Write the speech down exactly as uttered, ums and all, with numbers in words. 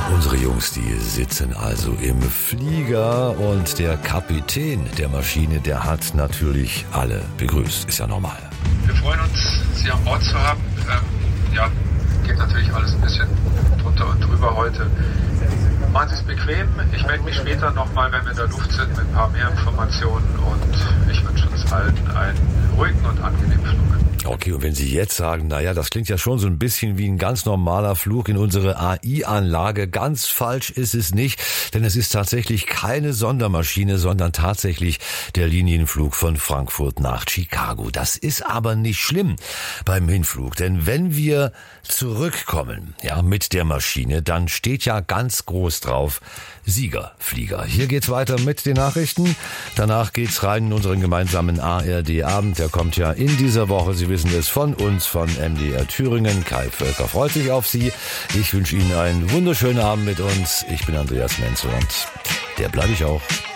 Unsere Jungs, die sitzen also im Flieger und der Kapitän der Maschine, der hat natürlich alle begrüßt. Ist ja normal. Wir freuen uns, Sie an Bord zu haben. Ähm, ja, geht natürlich alles ein bisschen drunter und drüber heute. Machen Sie es bequem. Ich melde mich später nochmal, wenn wir in der Luft sind, mit ein paar mehr Informationen und ich wünsche uns allen einen ruhigen und angenehmen Flug. Okay, und wenn Sie jetzt sagen, naja, das klingt ja schon so ein bisschen wie ein ganz normaler Flug in unsere A I-Anlage, ganz falsch ist es nicht, denn es ist tatsächlich keine Sondermaschine, sondern tatsächlich der Linienflug von Frankfurt nach Chicago. Das ist aber nicht schlimm beim Hinflug, denn wenn wir zurückkommen, ja, mit der Maschine, dann steht ja ganz groß drauf, Siegerflieger. Hier geht's weiter mit den Nachrichten. Danach geht's rein in unseren gemeinsamen A R D-Abend. Der kommt ja in dieser Woche, Sie wissen es, von uns, von M D R Thüringen. Kai Völker freut sich auf Sie. Ich wünsche Ihnen einen wunderschönen Abend mit uns. Ich bin Andreas Menzel und der bleibe ich auch.